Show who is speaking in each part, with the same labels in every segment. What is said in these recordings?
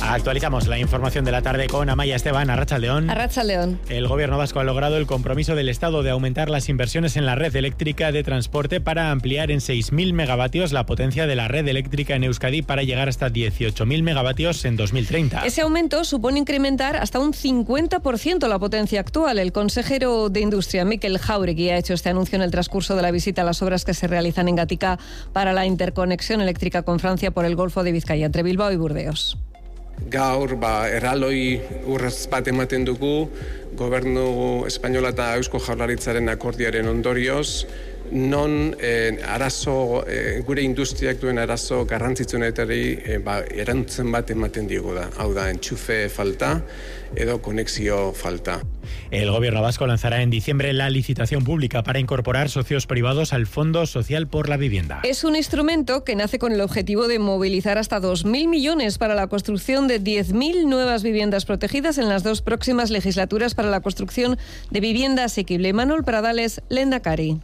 Speaker 1: Actualizamos la información de la tarde con Amaya Esteban. Arratsaldeón.
Speaker 2: Arratsaldeón.
Speaker 1: El gobierno vasco ha logrado el compromiso del Estado de aumentar las inversiones en la red eléctrica de transporte para ampliar en 6.000 megavatios la potencia de la red eléctrica en Euskadi para llegar hasta 18.000 megavatios en 2030.
Speaker 2: Ese aumento supone incrementar hasta un 50% la potencia actual. El consejero de Industria, Mikel Jáuregui, ha hecho este anuncio en el transcurso de la visita a las obras que se realizan en Gatica para la interconexión eléctrica con Francia por el Golfo de Vizcaya, entre Bilbao y Burdeos.
Speaker 3: Gaur erraloi urrats bat ematen dugu Gobernu Espainola eta Eusko Jaurlaritzaren akordioaren ondorioz, non arazo gure industriak duen arazo garrantzitsuenetari erantzun bat ematen digu da. Hau da, entxufe falta edo konexio falta.
Speaker 1: El gobierno vasco lanzará en diciembre la licitación pública para incorporar socios privados al Fondo Social por la Vivienda.
Speaker 2: Es un instrumento que nace con el objetivo de movilizar hasta 2.000 millones para la construcción de 10.000 nuevas viviendas protegidas en las 2 próximas legislaturas para la construcción de vivienda asequible. Manuel Pradales, Lehendakari.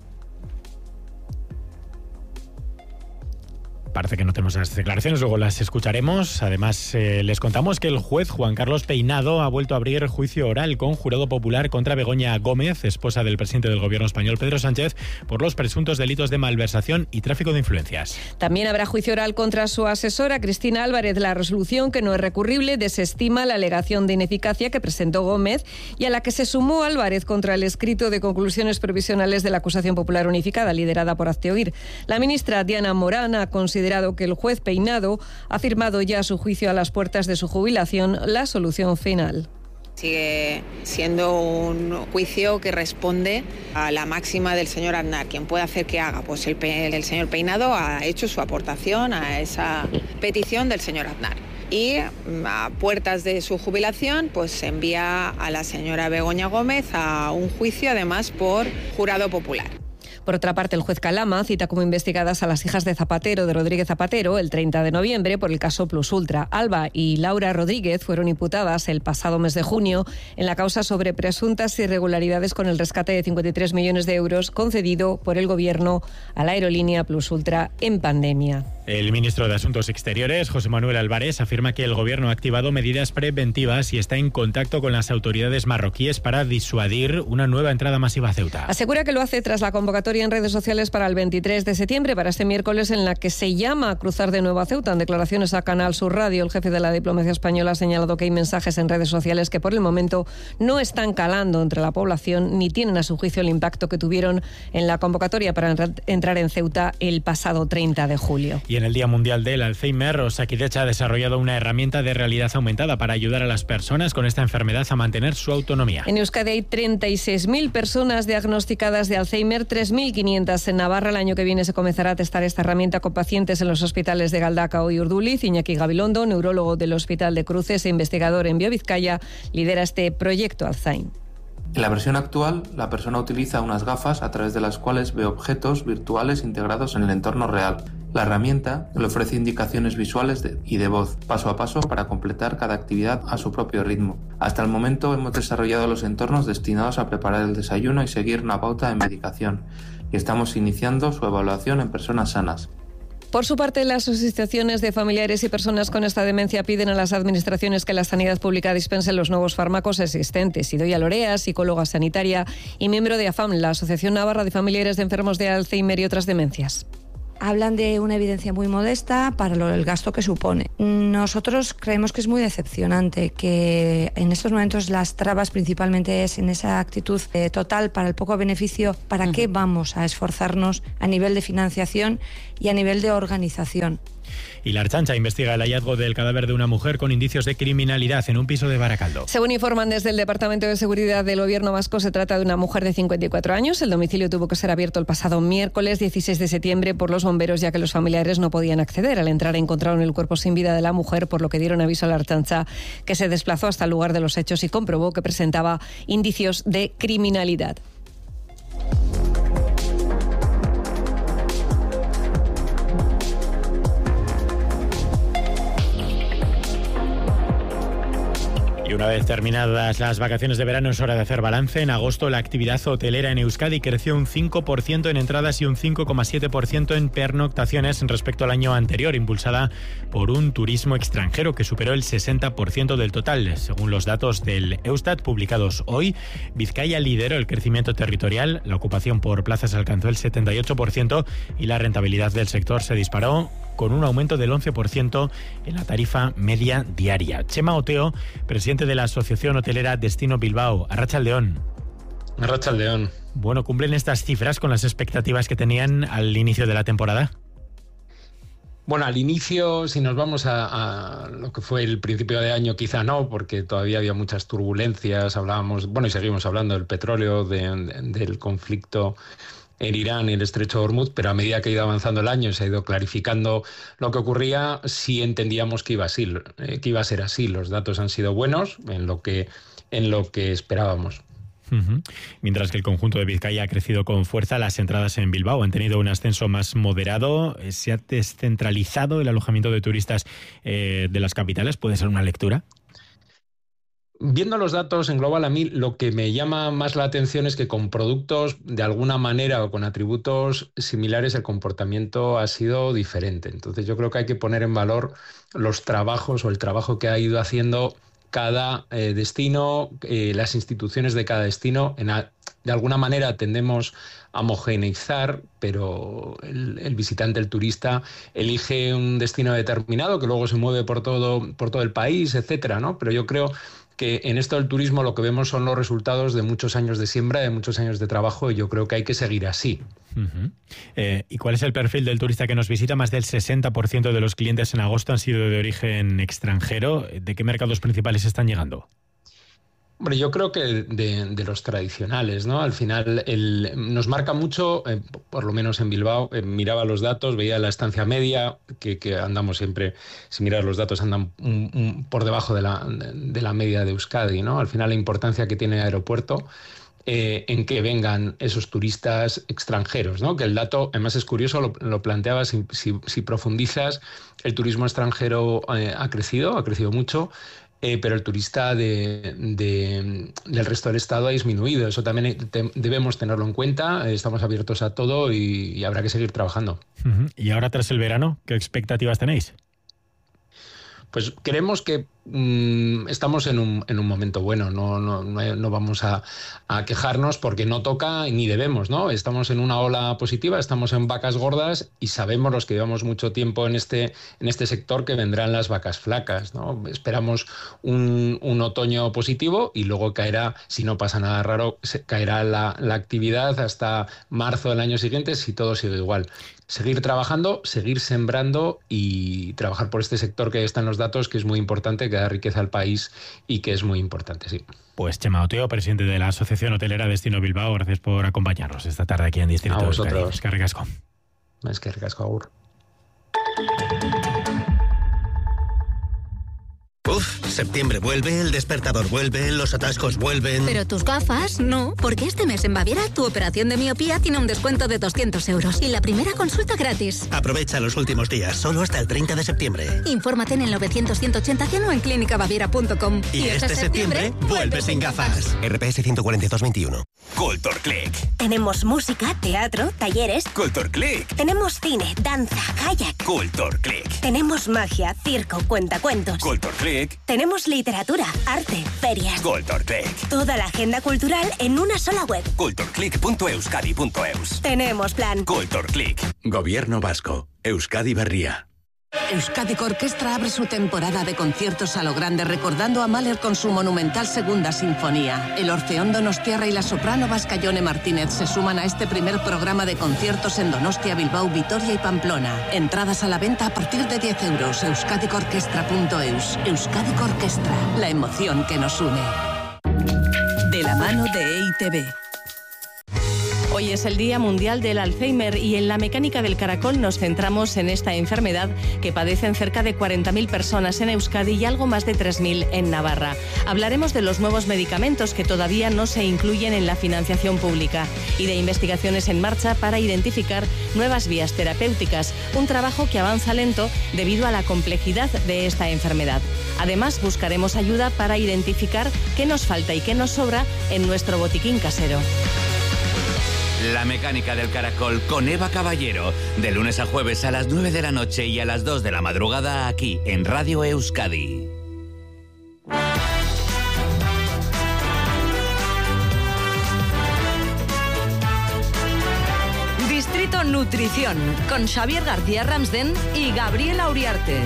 Speaker 1: Parece que no tenemos las declaraciones, luego las escucharemos. Además, les contamos que el juez Juan Carlos Peinado ha vuelto a abrir juicio oral con jurado popular contra Begoña Gómez, esposa del presidente del gobierno español Pedro Sánchez, por los presuntos delitos de malversación y tráfico de influencias.
Speaker 2: También habrá juicio oral contra su asesora, Cristina Álvarez. La resolución, que no es recurrible, desestima la alegación de ineficacia que presentó Gómez y a la que se sumó Álvarez contra el escrito de conclusiones provisionales de la acusación popular unificada, liderada por Hazte Oír. La ministra Diana Morán ha considerado que el juez Peinado ha firmado ya su juicio a las puertas de su jubilación, la solución final.
Speaker 4: Sigue siendo un juicio que responde a la máxima del señor Aznar. ¿Quién puede hacer que haga? Pues el señor Peinado ha hecho su aportación a esa petición del señor Aznar. Y a puertas de su jubilación, pues se envía a la señora Begoña Gómez a un juicio, además por jurado popular.
Speaker 2: Por otra parte, el juez Calama cita como investigadas a las hijas de Zapatero, de Rodríguez Zapatero, el 30 de noviembre por el caso Plus Ultra. Alba y Laura Rodríguez fueron imputadas el pasado mes de junio en la causa sobre presuntas irregularidades con el rescate de 53 millones de euros concedido por el gobierno a la aerolínea Plus Ultra en pandemia.
Speaker 1: El ministro de Asuntos Exteriores, José Manuel Álvarez, afirma que el gobierno ha activado medidas preventivas y está en contacto con las autoridades marroquíes para disuadir una nueva entrada masiva a Ceuta.
Speaker 2: Asegura que lo hace tras la convocatoria en redes sociales para el 23 de septiembre, para este miércoles, en la que se llama a cruzar de nuevo a Ceuta. En declaraciones a Canal Sur Radio, el jefe de la diplomacia española ha señalado que hay mensajes en redes sociales que por el momento no están calando entre la población ni tienen a su juicio el impacto que tuvieron en la convocatoria para entrar en Ceuta el pasado 30 de julio.
Speaker 1: Y en el Día Mundial del Alzheimer, Osakidetza ha desarrollado una herramienta de realidad aumentada para ayudar a las personas con esta enfermedad a mantener su autonomía.
Speaker 2: En Euskadi hay 36.000 personas diagnosticadas de Alzheimer, 3.500 en Navarra. El año que viene se comenzará a testar esta herramienta con pacientes en los hospitales de Galdakao y Urduliz. Iñaki Gabilondo, neurólogo del Hospital de Cruces e investigador en BioVizcaya, lidera este proyecto Alzheimer.
Speaker 5: En la versión actual, la persona utiliza unas gafas a través de las cuales ve objetos virtuales integrados en el entorno real. La herramienta le ofrece indicaciones visuales y de voz, paso a paso, para completar cada actividad a su propio ritmo. Hasta el momento hemos desarrollado los entornos destinados a preparar el desayuno y seguir una pauta de medicación, y estamos iniciando su evaluación en personas sanas.
Speaker 2: Por su parte, las asociaciones de familiares y personas con esta demencia piden a las administraciones que la sanidad pública dispense los nuevos fármacos existentes. Idoia Lorea, psicóloga sanitaria y miembro de AFAM, la Asociación Navarra de Familiares de Enfermos de Alzheimer y otras demencias.
Speaker 6: Hablan de una evidencia muy modesta para el gasto que supone. Nosotros creemos que es muy decepcionante, que en estos momentos las trabas principalmente es en esa actitud total para el poco beneficio. ¿Para qué vamos a esforzarnos a nivel de financiación y a nivel de organización?
Speaker 1: Y la Ertzaintza investiga el hallazgo del cadáver de una mujer con indicios de criminalidad en un piso de Baracaldo.
Speaker 2: Según informan desde el Departamento de Seguridad del Gobierno vasco, se trata de una mujer de 54 años. El domicilio tuvo que ser abierto el pasado miércoles 16 de septiembre por los bomberos, ya que los familiares no podían acceder. Al entrar encontraron el cuerpo sin vida de la mujer, por lo que dieron aviso a la Ertzaintza, que se desplazó hasta el lugar de los hechos y comprobó que presentaba indicios de criminalidad.
Speaker 1: Y una vez terminadas las vacaciones de verano es hora de hacer balance. En agosto la actividad hotelera en Euskadi creció un 5% en entradas y un 5,7% en pernoctaciones respecto al año anterior, impulsada por un turismo extranjero que superó el 60% del total. Según los datos del Eustat publicados hoy, Vizcaya lideró el crecimiento territorial, la ocupación por plazas alcanzó el 78% y la rentabilidad del sector se disparó con un aumento del 11% en la tarifa media diaria. Chema Oteo, presidente de la Asociación Hotelera Destino Bilbao. Arratsaldeon.
Speaker 7: Arratsaldeon.
Speaker 1: Bueno, ¿cumplen estas cifras con las expectativas que tenían al inicio de la temporada?
Speaker 7: Bueno, al inicio, si nos vamos a lo que fue el principio de año, quizá no, porque todavía había muchas turbulencias, hablábamos, bueno, y seguimos hablando del petróleo, del conflicto en Irán y el estrecho de Hormuz, pero a medida que ha ido avanzando el año y se ha ido clarificando lo que ocurría, sí entendíamos que iba a ser así. Los datos han sido buenos en lo que esperábamos.
Speaker 1: Mientras que el conjunto de Vizcaya ha crecido con fuerza, las entradas en Bilbao han tenido un ascenso más moderado. ¿Se ha descentralizado el alojamiento de turistas de las capitales? ¿Puede ser una lectura?
Speaker 7: Viendo los datos en global, a mí lo que me llama más la atención es que con productos de alguna manera o con atributos similares el comportamiento ha sido diferente. Entonces yo creo que hay que poner en valor los trabajos o el trabajo que ha ido haciendo cada destino, las instituciones de cada destino. De alguna manera tendemos a homogeneizar, pero el visitante, el turista, elige un destino determinado que luego se mueve por todo el país, etcétera, ¿no? Pero yo creo que en esto del turismo lo que vemos son los resultados de muchos años de siembra, de muchos años de trabajo, y yo creo que hay que seguir así.
Speaker 1: ¿Y cuál es el perfil del turista que nos visita? Más del 60% de los clientes en agosto han sido de origen extranjero. ¿De qué mercados principales están llegando?
Speaker 7: Hombre, yo creo que de los tradicionales, ¿no? Al final nos marca mucho, por lo menos en Bilbao, miraba los datos, veía la estancia media, que andamos siempre, si miras los datos, andan por debajo de la media de Euskadi, ¿no? Al final la importancia que tiene el aeropuerto en que vengan esos turistas extranjeros, ¿no? Que el dato, además es curioso, lo planteaba, si profundizas, el turismo extranjero ha crecido mucho. Pero el turista del resto del Estado ha disminuido. Eso también debemos tenerlo en cuenta. Estamos abiertos a todo y habrá que seguir trabajando.
Speaker 1: ¿Y ahora tras el verano, qué expectativas tenéis?
Speaker 7: Pues creemos que estamos en un momento bueno, no vamos a quejarnos porque no toca ni debemos, ¿no? Estamos en una ola positiva, estamos en vacas gordas y sabemos los que llevamos mucho tiempo en este sector que vendrán las vacas flacas, ¿no? Esperamos un otoño positivo y luego caerá, si no pasa nada raro, caerá la actividad hasta marzo del año siguiente si todo sigue igual. Seguir trabajando, seguir sembrando y trabajar por este sector que está en los datos, que es muy importante, que da riqueza al país y que es muy importante, sí.
Speaker 1: Pues Chema Oteo, presidente de la Asociación Hotelera Destino Bilbao, gracias por acompañarnos esta tarde aquí en Distrito Euskadi. Eskerrik asko.
Speaker 7: Eskerrik asko, agur.
Speaker 8: Septiembre vuelve, el despertador vuelve, los atascos vuelven...
Speaker 9: Pero tus gafas, no, porque este mes en Baviera tu operación de miopía tiene un descuento de 200 euros y la primera consulta gratis.
Speaker 8: Aprovecha los últimos días, solo hasta el 30 de septiembre.
Speaker 9: Infórmate en el 900-180-100 o en clínicabaviera.com.
Speaker 8: Y este septiembre vuelve sin gafas. RPS 14221.
Speaker 10: Culture Click.
Speaker 11: Tenemos música, teatro, talleres.
Speaker 10: Culture Click.
Speaker 11: Tenemos cine, danza, kayak.
Speaker 10: Culture Click.
Speaker 11: Tenemos magia, circo, cuentacuentos.
Speaker 10: Culture Click.
Speaker 11: Tenemos literatura, arte, ferias.
Speaker 10: Culture Click.
Speaker 11: Toda la agenda cultural en una sola web.
Speaker 10: cultureclick.euskadi.eus.
Speaker 11: Tenemos plan.
Speaker 10: Culture Click.
Speaker 12: Gobierno vasco. Euskadi Berria.
Speaker 13: Euskadiko Orkestra abre su temporada de conciertos a lo grande recordando a Mahler con su monumental Segunda Sinfonía. El Orfeón Donostiarra y la soprano vasca Jone Martínez se suman a este primer programa de conciertos en Donostia, Bilbao, Vitoria y Pamplona. Entradas a la venta a partir de 10 euros. euskadikorkestra.eus. Euskadiko Orkestra, la emoción que nos une.
Speaker 14: De la mano de EITB. Hoy es el Día Mundial del Alzheimer y en la mecánica del caracol nos centramos en esta enfermedad que padecen cerca de 40.000 personas en Euskadi y algo más de 3.000 en Navarra. Hablaremos de los nuevos medicamentos que todavía no se incluyen en la financiación pública y de investigaciones en marcha para identificar nuevas vías terapéuticas, un trabajo que avanza lento debido a la complejidad de esta enfermedad. Además, buscaremos ayuda para identificar qué nos falta y qué nos sobra en nuestro botiquín casero.
Speaker 10: La mecánica del caracol con Eva Caballero. De lunes a jueves a las 9 de la noche y a las 2 de la madrugada aquí en Radio Euskadi.
Speaker 15: Distrito Nutrición con Xavier García Ramsden y Gabriela Uriarte.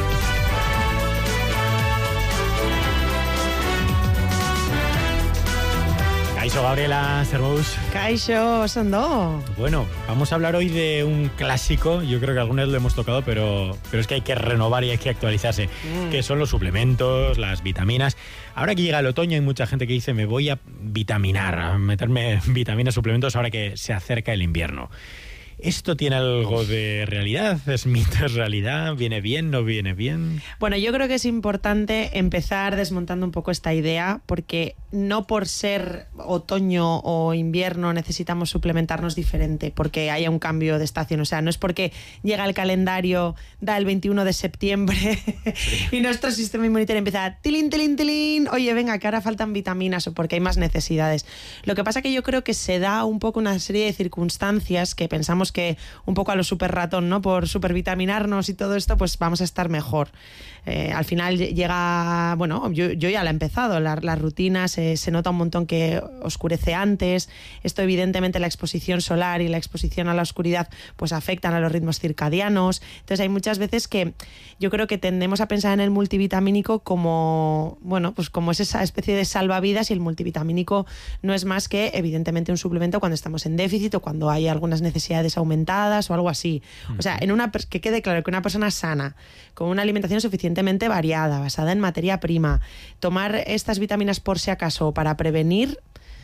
Speaker 1: Kaixo, Gabriela, Servus.
Speaker 16: Kaixo, Sondo.
Speaker 1: Bueno, vamos a hablar hoy de un clásico. Yo creo que algunas lo hemos tocado, pero es que hay que renovar y hay que actualizarse. Que son los suplementos, las vitaminas. Ahora que llega el otoño hay mucha gente que dice me voy a vitaminar, a meterme vitaminas, suplementos ahora que se acerca el invierno. ¿Esto tiene algo de realidad? ¿Es mito, es realidad? ¿Viene bien, no viene bien?
Speaker 16: Bueno, yo creo que es importante empezar desmontando un poco esta idea, porque no por ser otoño o invierno necesitamos suplementarnos diferente porque haya un cambio de estación. O sea, no es porque llega el calendario, da el 21 de septiembre y nuestro sistema inmunitario empieza a tilín, tilín, tilín. Oye, venga, que ahora faltan vitaminas o porque hay más necesidades. Lo que pasa que yo creo que se da un poco una serie de circunstancias que pensamos que un poco a lo super ratón, ¿no? Por supervitaminarnos y todo esto, pues vamos a estar mejor. Al final llega, bueno, yo ya la he empezado, la rutina se nota un montón que oscurece antes. Esto evidentemente la exposición solar y la exposición a la oscuridad pues afectan a los ritmos circadianos. Entonces hay muchas veces que yo creo que tendemos a pensar en el multivitamínico como, bueno, pues como es esa especie de salvavidas, y el multivitamínico no es más que evidentemente un suplemento cuando estamos en déficit o cuando hay algunas necesidades aumentadas o algo así. O sea, que quede claro que una persona sana, con una alimentación suficientemente variada, basada en materia prima, tomar estas vitaminas por si acaso para prevenir,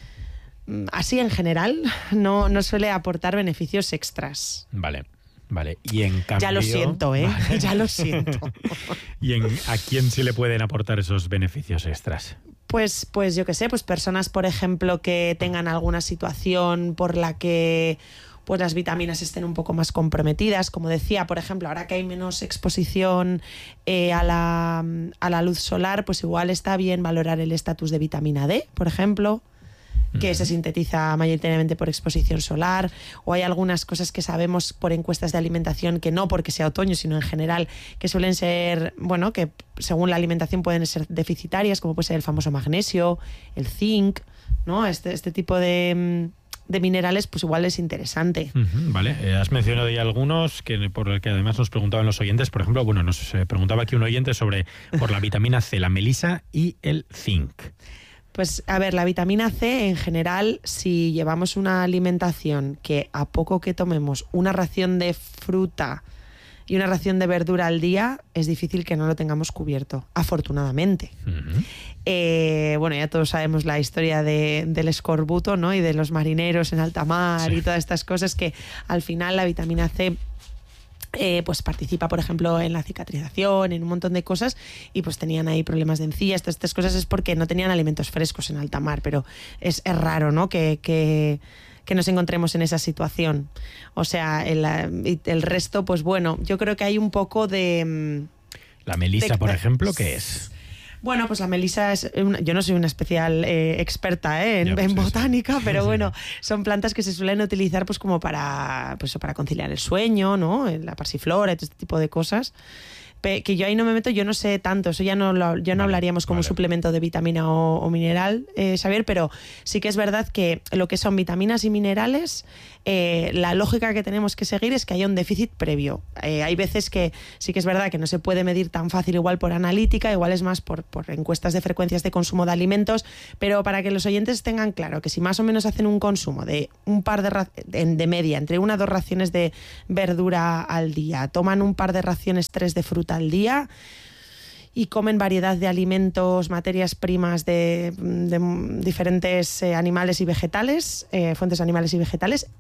Speaker 16: así en general, no suele aportar beneficios extras.
Speaker 1: Vale. Y en cambio...
Speaker 16: Ya lo siento, ¿eh? Vale. Ya lo siento.
Speaker 1: ¿Y a quién sí le pueden aportar esos beneficios extras?
Speaker 16: Pues yo qué sé, pues personas, por ejemplo, que tengan alguna situación por la que pues las vitaminas estén un poco más comprometidas. Como decía, por ejemplo, ahora que hay menos exposición a la luz solar, pues igual está bien valorar el estatus de vitamina D, por ejemplo, que se sintetiza mayoritariamente por exposición solar. O hay algunas cosas que sabemos por encuestas de alimentación que no porque sea otoño, sino en general, que suelen ser, bueno, que según la alimentación pueden ser deficitarias, como puede ser el famoso magnesio, el zinc, ¿no? Este tipo de minerales, pues igual es interesante.
Speaker 1: Vale, has mencionado ya algunos por el que además nos preguntaban los oyentes. Por ejemplo, bueno, nos preguntaba aquí un oyente por la vitamina C, la melisa y el zinc.
Speaker 16: Pues a ver, la vitamina C en general, si llevamos una alimentación que a poco que tomemos una ración de fruta y una ración de verdura al día, es difícil que no lo tengamos cubierto, afortunadamente. Bueno, ya todos sabemos la historia del escorbuto, ¿no? Y de los marineros en alta mar, y todas estas cosas que al final la vitamina C pues participa, por ejemplo, en la cicatrización, en un montón de cosas, y pues tenían ahí problemas de encías. Todas estas cosas es porque no tenían alimentos frescos en alta mar, pero es raro, ¿no? Que nos encontremos en esa situación. O sea, el resto, pues bueno, yo creo que hay un poco de...
Speaker 1: La melisa, por ejemplo, ¿qué es?
Speaker 16: Bueno, pues la melisa es yo no soy una especial experta en botánica, pero bueno, son plantas que se suelen utilizar pues como para conciliar el sueño, ¿no? La pasiflora y todo este tipo de cosas. Que yo ahí no me meto, yo no sé tanto, eso ya no hablaríamos como un suplemento de vitamina o mineral, Xavier, pero sí que es verdad que lo que son vitaminas y minerales, la lógica que tenemos que seguir es que haya un déficit previo. Hay veces que sí que es verdad que no se puede medir tan fácil igual por analítica, igual es más por encuestas de frecuencias de consumo de alimentos, pero para que los oyentes tengan claro que si más o menos hacen un consumo de un par de media, entre 1 a 2 raciones de verdura al día, toman un par de raciones 3 de fruta al día y comen variedad de alimentos, materias primas de diferentes animales y vegetales, fuentes animales y vegetales,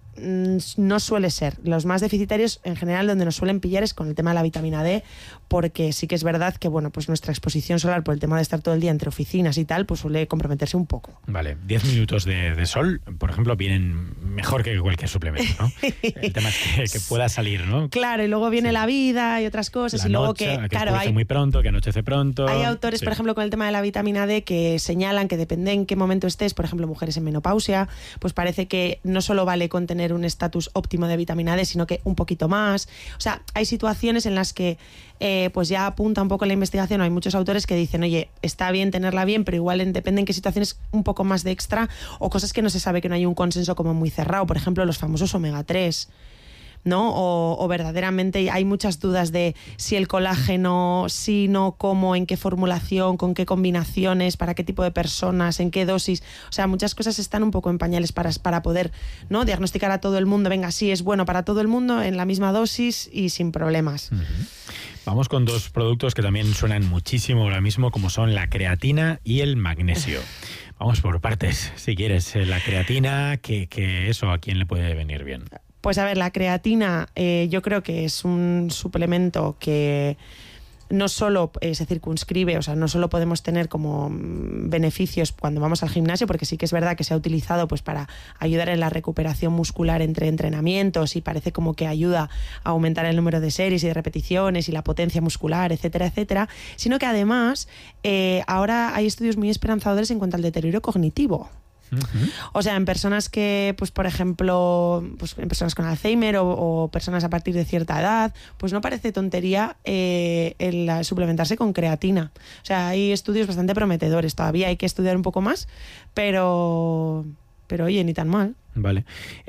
Speaker 16: no suele ser. Los más deficitarios, en general, donde nos suelen pillar es con el tema de la vitamina D, porque sí que es verdad que, bueno, pues nuestra exposición solar por el tema de estar todo el día entre oficinas y tal, pues suele comprometerse un poco.
Speaker 1: Vale, 10 minutos de sol, por ejemplo, vienen mejor que cualquier suplemento, ¿no? El tema es que pueda salir, ¿no?
Speaker 16: Claro, y luego viene la vida y otras cosas, y luego
Speaker 1: noche, que claro, hay muy pronto, que anochece pronto.
Speaker 16: Hay autores, por ejemplo, con el tema de la vitamina D que señalan que depende en qué momento estés, por ejemplo, mujeres en menopausia, pues parece que no solo vale con tener un estatus óptimo de vitamina D, sino que un poquito más. O sea, hay situaciones en las que pues ya apunta un poco la investigación. Hay muchos autores que dicen, oye, está bien tenerla bien, pero igual depende en qué situaciones un poco más de extra, o cosas que no se sabe, que no hay un consenso como muy cerrado. Por ejemplo, los famosos omega 3, ¿no? O verdaderamente hay muchas dudas de si el colágeno, si no, cómo, en qué formulación, con qué combinaciones, para qué tipo de personas, en qué dosis. O sea, muchas cosas están un poco en pañales para poder, ¿no?, diagnosticar a todo el mundo. Venga, sí, es bueno para todo el mundo en la misma dosis y sin problemas.
Speaker 1: Vamos con dos productos que también suenan muchísimo ahora mismo, como son la creatina y el magnesio. Vamos por partes, si quieres. La creatina, que eso, ¿a quién le puede venir bien?
Speaker 16: Pues a ver, la creatina yo creo que es un suplemento que no solo se circunscribe, o sea, no solo podemos tener como beneficios cuando vamos al gimnasio, porque sí que es verdad que se ha utilizado pues para ayudar en la recuperación muscular entre entrenamientos, y parece como que ayuda a aumentar el número de series y de repeticiones y la potencia muscular, etcétera, etcétera, sino que además ahora hay estudios muy esperanzadores en cuanto al deterioro cognitivo. O sea, en personas que, pues por ejemplo, pues en personas con Alzheimer o personas a partir de cierta edad, pues no parece tontería el suplementarse con creatina. O sea, hay estudios bastante prometedores. Todavía hay que estudiar un poco más, pero oye, ni tan mal.
Speaker 1: Vale.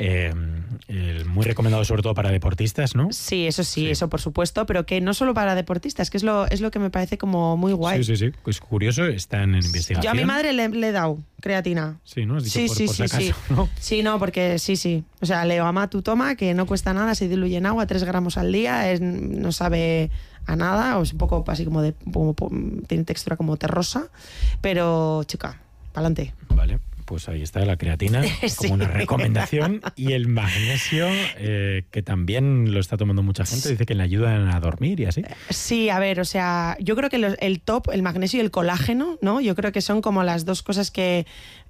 Speaker 1: Muy recomendado sobre todo para deportistas, ¿no?
Speaker 16: Sí, eso por supuesto, pero que no solo para deportistas, que es lo que me parece como muy guay.
Speaker 1: Sí. Pues curioso, están en investigación.
Speaker 16: Yo a mi madre le he dado creatina.
Speaker 1: Sí, ¿no? Has dicho por si acaso, ¿no?
Speaker 16: Sí, no, porque sí. O sea, le digo, mamá, tú toma, que no cuesta nada, se diluye en agua, 3 gramos al día, no sabe a nada, o es un poco así como tiene textura como terrosa, pero chica, pa'lante.
Speaker 1: Vale. Pues ahí está la creatina como una recomendación. Y el magnesio, que también lo está tomando mucha gente, dice que le ayudan a dormir y así.
Speaker 16: Sí, a ver, o sea, yo creo que el top, el magnesio y el colágeno, ¿no? Yo creo que son como las dos cosas que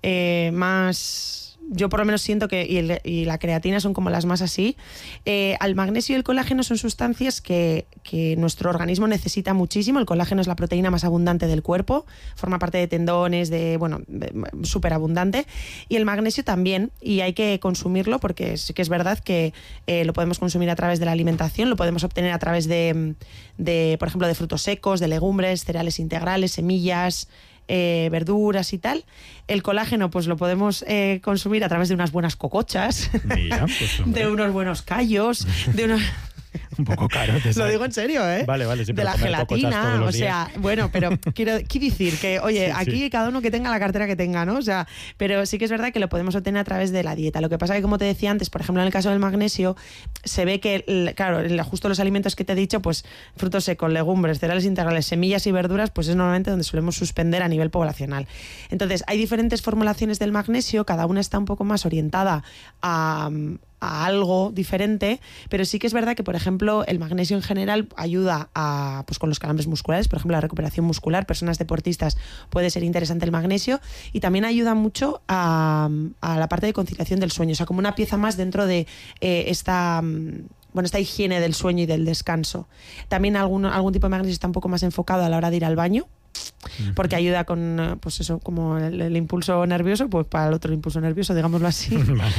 Speaker 16: más... Yo por lo menos siento que y la creatina son como las más así. Al magnesio y el colágeno son sustancias que nuestro organismo necesita muchísimo. El colágeno es la proteína más abundante del cuerpo, forma parte de tendones, súper abundante. Y el magnesio también, y hay que consumirlo porque sí que es verdad que lo podemos consumir a través de la alimentación, lo podemos obtener a través de por ejemplo, de frutos secos, de legumbres, cereales integrales, semillas, verduras y tal. El colágeno pues lo podemos consumir a través de unas buenas cocochas. Mira, pues, de unos buenos callos, de unos...
Speaker 1: Un poco caro.
Speaker 16: Lo digo en serio, ¿eh?
Speaker 1: Vale,
Speaker 16: de la gelatina, o sea, bueno, pero quiero decir que, oye, aquí cada uno que tenga la cartera que tenga, ¿no? O sea, pero sí que es verdad que lo podemos obtener a través de la dieta. Lo que pasa es que, como te decía antes, por ejemplo, en el caso del magnesio, se ve que, claro, justo los alimentos que te he dicho, pues frutos secos, legumbres, cereales integrales, semillas y verduras, pues es normalmente donde solemos suspender a nivel poblacional. Entonces, hay diferentes formulaciones del magnesio, cada una está un poco más orientada a algo diferente, pero sí que es verdad que, por ejemplo, el magnesio en general ayuda pues con los calambres musculares, por ejemplo, la recuperación muscular, personas deportistas puede ser interesante el magnesio, y también ayuda mucho a la parte de conciliación del sueño, o sea, como una pieza más dentro de esta higiene del sueño y del descanso. También algún tipo de magnesio está un poco más enfocado a la hora de ir al baño, porque ayuda con, pues eso, como el impulso nervioso, pues para el otro impulso nervioso, digámoslo así. Vale.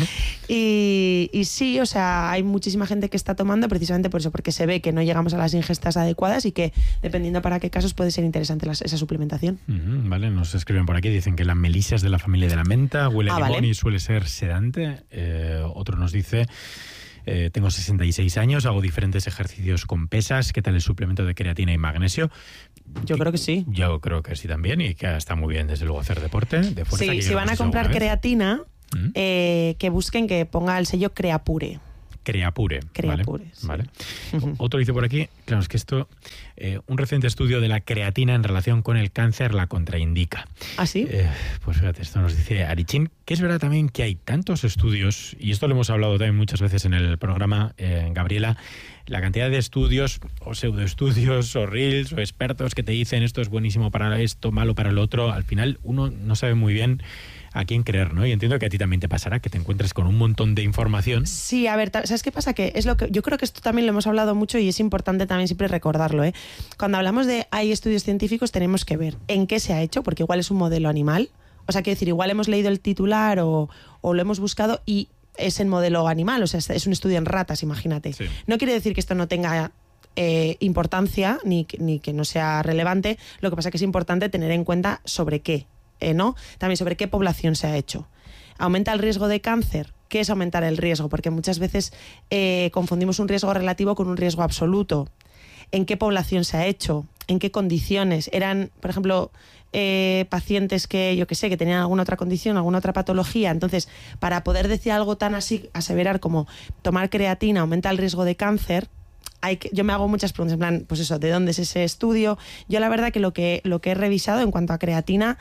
Speaker 16: Y sí, o sea, hay muchísima gente que está tomando precisamente por eso, porque se ve que no llegamos a las ingestas adecuadas y que, dependiendo para qué casos, puede ser interesante esa suplementación.
Speaker 1: Vale, nos escriben por aquí, dicen que la melisa es de la familia de la menta, huele a limón, vale, y suele ser sedante. Otro nos dice... tengo 66 años, hago diferentes ejercicios con pesas. ¿Qué tal el suplemento de creatina y magnesio?
Speaker 16: Yo creo que sí.
Speaker 1: Yo creo que sí también, y que está muy bien, desde luego, hacer deporte de fuerza.
Speaker 16: Sí, si van a comprar creatina, que busquen que ponga el sello Creapure.
Speaker 1: Creapure.
Speaker 16: Creapure,
Speaker 1: ¿vale? Otro dice por aquí, claro, es que esto, un reciente estudio de la creatina en relación con el cáncer la contraindica.
Speaker 16: ¿Ah, sí?
Speaker 1: Pues fíjate, esto nos dice Arichín, que es verdad también que hay tantos estudios, y esto lo hemos hablado también muchas veces en el programa, Gabriela, la cantidad de estudios o pseudoestudios o reels o expertos que te dicen esto es buenísimo para esto, malo para el otro, al final uno no sabe muy bien a quién creer, ¿no? Y entiendo que a ti también te pasará, que te encuentres con un montón de información.
Speaker 16: Sí, a ver, ¿sabes qué pasa? Que es lo que yo creo que esto también lo hemos hablado mucho y es importante también siempre recordarlo, ¿eh? Cuando hablamos de hay estudios científicos tenemos que ver en qué se ha hecho, porque igual es un modelo animal. O sea, quiero decir, igual hemos leído el titular o lo hemos buscado y es en modelo animal, o sea, es un estudio en ratas, imagínate. Sí. No quiere decir que esto no tenga importancia ni que no sea relevante, lo que pasa es que es importante tener en cuenta sobre qué. ¿No? También sobre qué población se ha hecho. ¿Aumenta el riesgo de cáncer? ¿Qué es aumentar el riesgo? Porque muchas veces confundimos un riesgo relativo con un riesgo absoluto. ¿En qué población se ha hecho? ¿En qué condiciones? ¿Eran, por ejemplo, pacientes que, yo qué sé, que tenían alguna otra condición, alguna otra patología? Entonces, para poder decir algo tan así, aseverar como tomar creatina aumenta el riesgo de cáncer, yo me hago muchas preguntas, en plan, pues eso, ¿de dónde es ese estudio? Yo la verdad que lo que he revisado en cuanto a creatina,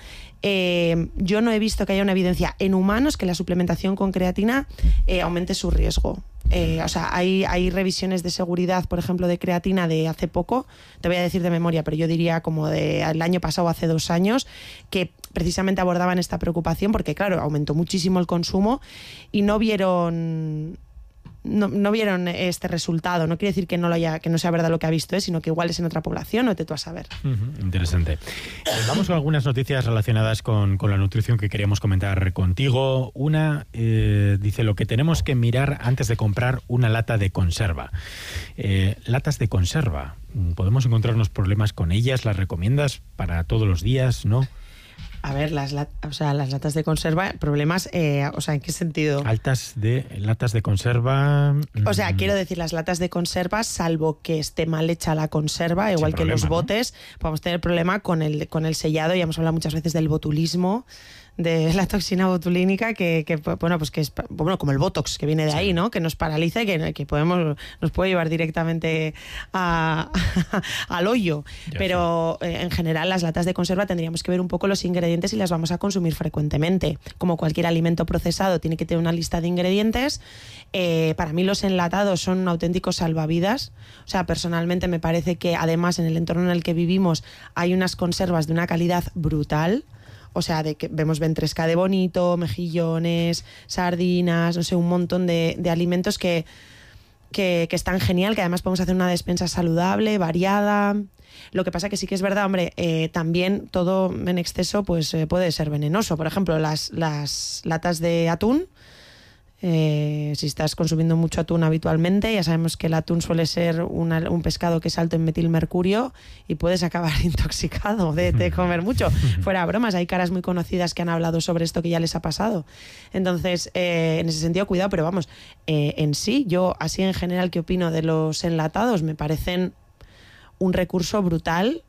Speaker 16: yo no he visto que haya una evidencia en humanos que la suplementación con creatina aumente su riesgo. O sea, hay revisiones de seguridad, por ejemplo, de creatina de hace poco, te voy a decir de memoria, pero yo diría como del año pasado, hace 2 años, que precisamente abordaban esta preocupación porque, claro, aumentó muchísimo el consumo y no vieron este resultado. No quiere decir que no sea verdad lo que ha visto, sino que igual es en otra población, o te tú a saber.
Speaker 1: Interesante. Vamos con algunas noticias relacionadas con la nutrición que queríamos comentar contigo. Una dice lo que tenemos que mirar antes de comprar una lata de conserva. Latas de conserva, ¿podemos encontrarnos problemas con ellas? ¿Las recomiendas para todos los días? ¿No?
Speaker 16: A ver, las latas de conserva, problemas, o sea, ¿en qué sentido?
Speaker 1: Latas de conserva.
Speaker 16: O sea, quiero decir, las latas de conserva, salvo que esté mal hecha la conserva, igual que los botes, ¿no? Podemos tener problema con el sellado. Ya hemos hablado muchas veces del botulismo, de la toxina botulínica que bueno, pues que es como el botox que viene de ahí, ¿no? Que nos paraliza y que nos puede llevar directamente al hoyo. Pero en general las latas de conserva tendríamos que ver un poco los ingredientes y las vamos a consumir frecuentemente. Como cualquier alimento procesado tiene que tener una lista de ingredientes. Para mí los enlatados son auténticos salvavidas. O sea, personalmente me parece que además en el entorno en el que vivimos hay unas conservas de una calidad brutal. O sea, de que vemos ventresca de bonito, mejillones, sardinas, no sé, un montón de alimentos que están genial, que además podemos hacer una despensa saludable, variada. Lo que pasa que sí que es verdad, hombre, también todo en exceso pues puede ser venenoso. Por ejemplo, las latas de atún. Si estás consumiendo mucho atún habitualmente, ya sabemos que el atún suele ser un pescado que es alto en metilmercurio y puedes acabar intoxicado de comer mucho. Fuera bromas, hay caras muy conocidas que han hablado sobre esto que ya les ha pasado. Entonces, en ese sentido, cuidado, pero vamos, en sí, yo así en general, ¿qué opino de los enlatados? Me parecen un recurso brutal.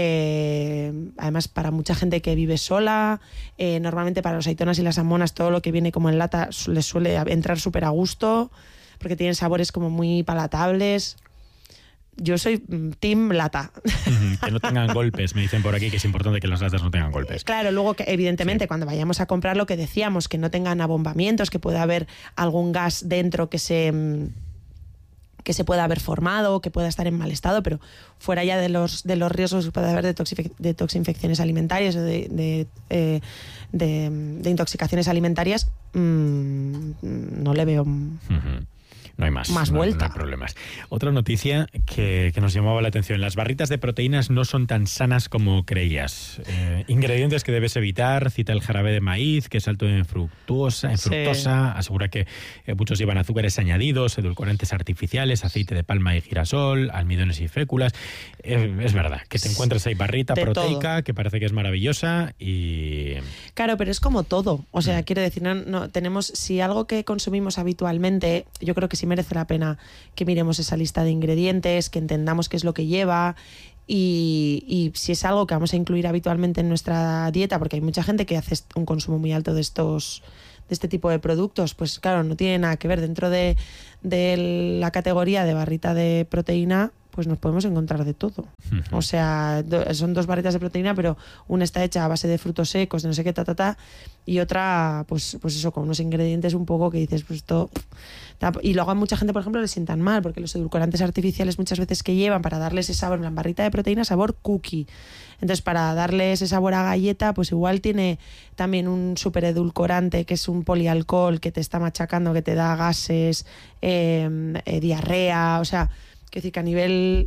Speaker 16: Además para mucha gente que vive sola, normalmente para los aceitunas y las amonas todo lo que viene como en lata les suele entrar súper a gusto porque tienen sabores como muy palatables. Yo soy team lata.
Speaker 1: Que no tengan golpes, me dicen por aquí que es importante que las latas no tengan golpes.
Speaker 16: Claro, luego que evidentemente cuando vayamos a comprar lo que decíamos, que no tengan abombamientos, que pueda haber algún gas dentro que se pueda haber formado, que pueda estar en mal estado, pero fuera ya de los riesgos que puede haber de toxinfecciones alimentarias o de intoxicaciones alimentarias, no le veo...
Speaker 1: No hay más
Speaker 16: vuelta.
Speaker 1: No hay problemas. Otra noticia que nos llamaba la atención. Las barritas de proteínas no son tan sanas como creías. Ingredientes que debes evitar. Cita el jarabe de maíz, que es alto en fructosa. Asegura que muchos llevan azúcares añadidos, edulcorantes artificiales, aceite de palma y girasol, almidones y féculas. Es verdad, que te encuentras ahí barrita de proteica, todo, que parece que es maravillosa y...
Speaker 16: Claro, pero es como todo. O sea, quiero decir, no tenemos... Si algo que consumimos habitualmente, yo creo que sí merece la pena que miremos esa lista de ingredientes, que entendamos qué es lo que lleva y si es algo que vamos a incluir habitualmente en nuestra dieta, porque hay mucha gente que hace un consumo muy alto de estos este tipo de productos, pues claro, no tiene nada que ver. Dentro de la categoría de barrita de proteína, pues nos podemos encontrar de todo. O sea, son 2 barritas de proteína, pero una está hecha a base de frutos secos, de no sé qué, y otra, pues eso, con unos ingredientes un poco que dices, pues esto... Y luego a mucha gente, por ejemplo, le sientan mal, porque los edulcorantes artificiales muchas veces que llevan para darle ese sabor, en la barrita de proteína, sabor cookie. Entonces, para darle ese sabor a galleta, pues igual tiene también un súper edulcorante, que es un polialcohol, que te está machacando, que te da gases, diarrea, o sea... Quiero decir que a nivel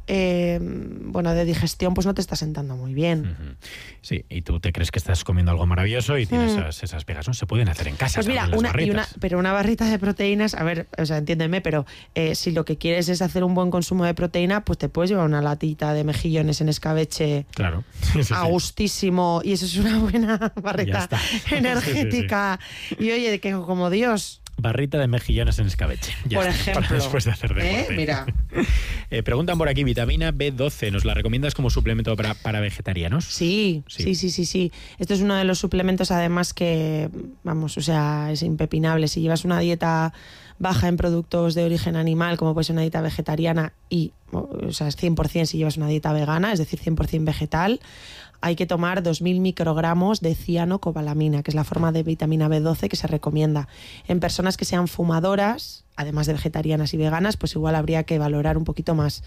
Speaker 16: de digestión pues no te está sentando muy bien.
Speaker 1: Sí, y tú te crees que estás comiendo algo maravilloso y tienes esas pegas, ¿no? Se pueden hacer en casa.
Speaker 16: Pues mira, una barrita de proteínas, a ver, o sea, entiéndeme, pero si lo que quieres es hacer un buen consumo de proteína, pues te puedes llevar una latita de mejillones en escabeche.
Speaker 1: Claro.
Speaker 16: A gustísimo, y eso es una buena barrita energética. Y oye, que como Dios...
Speaker 1: Barrita de mejillones en escabeche. Ya
Speaker 16: por
Speaker 1: está,
Speaker 16: ejemplo.
Speaker 1: Para después de hacer deporte.
Speaker 16: Mira.
Speaker 1: Preguntan por aquí, vitamina B12, ¿nos la recomiendas como suplemento para vegetarianos?
Speaker 16: Sí. Esto es uno de los suplementos, además, que, vamos, o sea, es impepinable. Si llevas una dieta baja en productos de origen animal, como puede ser una dieta vegetariana, o sea, es 100% si llevas una dieta vegana, es decir, 100% vegetal, hay que tomar 2.000 microgramos de cianocobalamina, que es la forma de vitamina B12 que se recomienda. En personas que sean fumadoras, además de vegetarianas y veganas, pues igual habría que valorar un poquito más.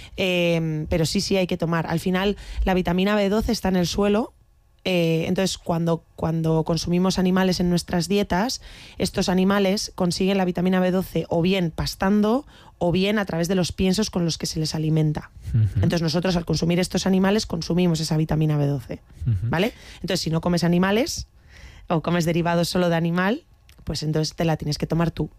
Speaker 16: Pero sí hay que tomar. Al final, la vitamina B12 está en el suelo. Entonces, cuando consumimos animales en nuestras dietas, estos animales consiguen la vitamina B12 o bien pastando o bien a través de los piensos con los que se les alimenta. Entonces, nosotros al consumir estos animales consumimos esa vitamina B12, ¿vale? Entonces, si no comes animales o comes derivados solo de animal, pues entonces te la tienes que tomar tú.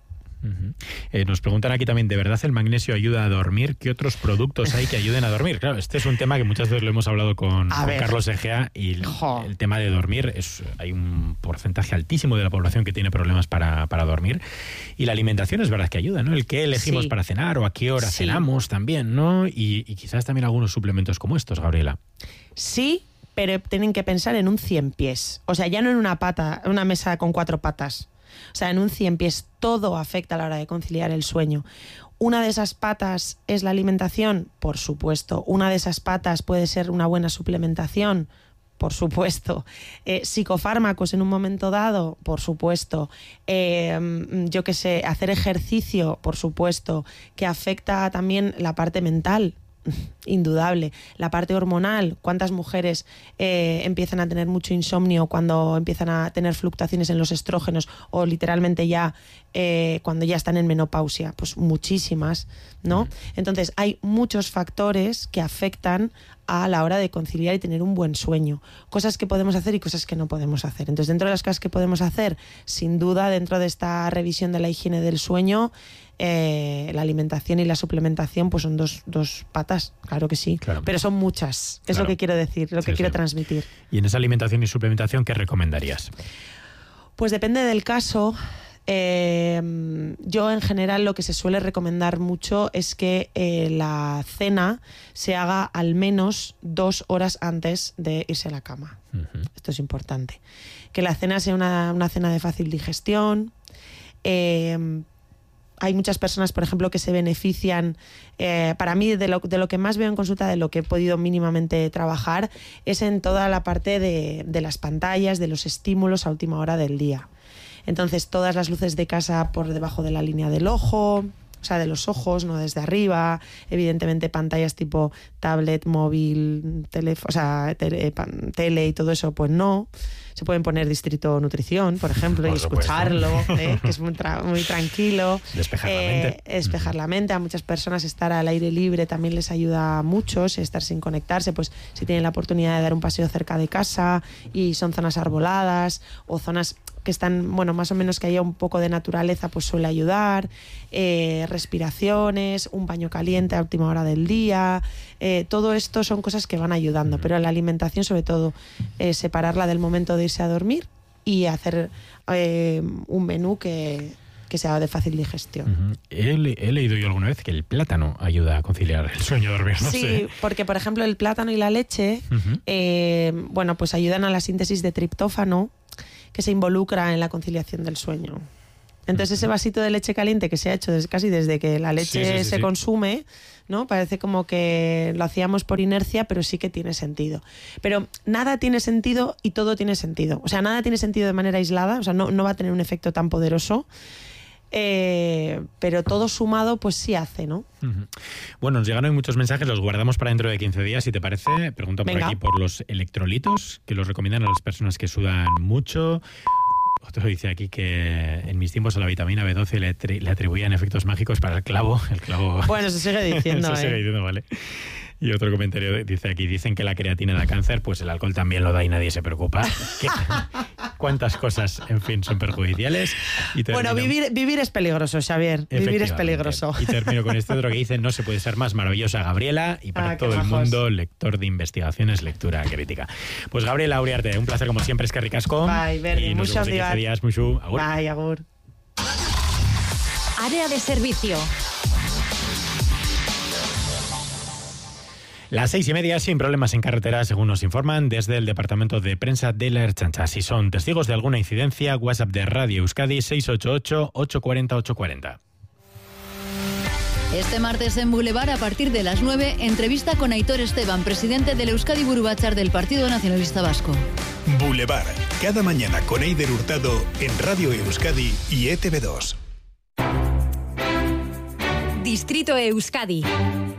Speaker 1: Nos preguntan aquí también, ¿de verdad el magnesio ayuda a dormir? ¿Qué otros productos hay que ayuden a dormir? Claro, este es un tema que muchas veces lo hemos hablado con Carlos Egea, y el tema de dormir, hay un porcentaje altísimo de la población que tiene problemas para dormir, y la alimentación es verdad que ayuda, ¿no? El qué elegimos para cenar o a qué hora cenamos también, ¿no? Y quizás también algunos suplementos como estos, Gabriela.
Speaker 16: Sí, pero tienen que pensar en un 100 pies. O sea, ya no en una mesa con 4 patas. O sea, en un 100 pies todo afecta a la hora de conciliar el sueño. ¿Una de esas patas es la alimentación? Por supuesto. ¿Una de esas patas puede ser una buena suplementación? Por supuesto. ¿Psicofármacos en un momento dado? Por supuesto. Yo qué sé, hacer ejercicio, por supuesto. ¿Que afecta también la parte mental? Indudable. La parte hormonal, ¿cuántas mujeres empiezan a tener mucho insomnio cuando empiezan a tener fluctuaciones en los estrógenos o literalmente ya cuando ya están en menopausia? Pues muchísimas, ¿no? Entonces hay muchos factores que afectan a la hora de conciliar y tener un buen sueño. Cosas que podemos hacer y cosas que no podemos hacer. Entonces, dentro de las cosas que podemos hacer, sin duda, dentro de esta revisión de la higiene del sueño, la alimentación y la suplementación pues son dos patas, claro que sí, pero son muchas, es lo que quiero decir, lo que quiero transmitir.
Speaker 1: Y en esa alimentación y suplementación, ¿qué recomendarías?
Speaker 16: Pues depende del caso. Yo en general lo que se suele recomendar mucho es que la cena se haga al menos 2 horas antes de irse a la cama. Esto es importante. Que la cena sea una cena de fácil digestión. Hay muchas personas, por ejemplo, que se benefician. Para mí, de lo que más veo en consulta, de lo que he podido mínimamente trabajar, es en toda la parte de las pantallas, de los estímulos a última hora del día. Entonces, todas las luces de casa por debajo de la línea del ojo, o sea, de los ojos, no desde arriba. Evidentemente, pantallas tipo tablet, móvil, teléfono, o sea, tele y todo eso, pues no. Se pueden poner Distrito Nutrición, por ejemplo, y escucharlo, que es muy tranquilo.
Speaker 1: Despejar la mente.
Speaker 16: Despejar la mente. A muchas personas estar al aire libre también les ayuda mucho, estar sin conectarse, pues si tienen la oportunidad de dar un paseo cerca de casa y son zonas arboladas o zonas que están, bueno, más o menos que haya un poco de naturaleza, pues suele ayudar. Respiraciones, un baño caliente a última hora del día, todo esto son cosas que van ayudando, pero la alimentación sobre todo, separarla del momento de irse a dormir y hacer un menú que sea de fácil digestión.
Speaker 1: He leído yo alguna vez que el plátano ayuda a conciliar el sueño y dormir, no sé.
Speaker 16: Sí, porque por ejemplo el plátano y la leche, bueno, pues ayudan a la síntesis de triptófano, que se involucra en la conciliación del sueño. Entonces ese vasito de leche caliente que se ha hecho casi desde que la leche se consume, ¿no? Parece como que lo hacíamos por inercia, pero sí que tiene sentido. Pero nada tiene sentido y todo tiene sentido. O sea, nada tiene sentido de manera aislada, o sea, no va a tener un efecto tan poderoso. Pero todo sumado pues sí hace, ¿no?
Speaker 1: Bueno, nos llegaron muchos mensajes, los guardamos para dentro de 15 días, si te parece. Pregunto por aquí por los electrolitos, que los recomiendan a las personas que sudan mucho. Otro dice aquí que en mis tiempos a la vitamina B12 le atribuían efectos mágicos para el clavo.
Speaker 16: Bueno, se sigue diciendo.
Speaker 1: Se sigue diciendo, vale. Y otro comentario dice aquí, dicen que la creatina da cáncer, pues el alcohol también lo da y nadie se preocupa. ¿Cuántas cosas, en fin, son perjudiciales?
Speaker 16: Bueno, vivir es peligroso, Xavier. Vivir es peligroso.
Speaker 1: Y termino con este otro que dice, no se puede ser más maravillosa, Gabriela, y para todo el mundo, lector de investigaciones, lectura crítica. Pues Gabriela Uriarte, un placer como siempre, es que ricasco.
Speaker 16: Bye, Verdi,
Speaker 1: y nos vemos en 15 días, Muxu. Agur.
Speaker 16: Bye, agur.
Speaker 15: Área de servicio.
Speaker 1: Las 6:30, sin problemas en carretera, según nos informan desde el Departamento de Prensa de la Ertzaintza. Si son testigos de alguna incidencia, WhatsApp de Radio Euskadi 688-840-840.
Speaker 17: Este martes en Boulevard, a partir de las 9, entrevista con Aitor Esteban, presidente del Euskadi Burubatzar del Partido Nacionalista Vasco.
Speaker 18: Boulevard, cada mañana con Eider Hurtado en Radio Euskadi y ETV2.
Speaker 15: Distrito Euskadi.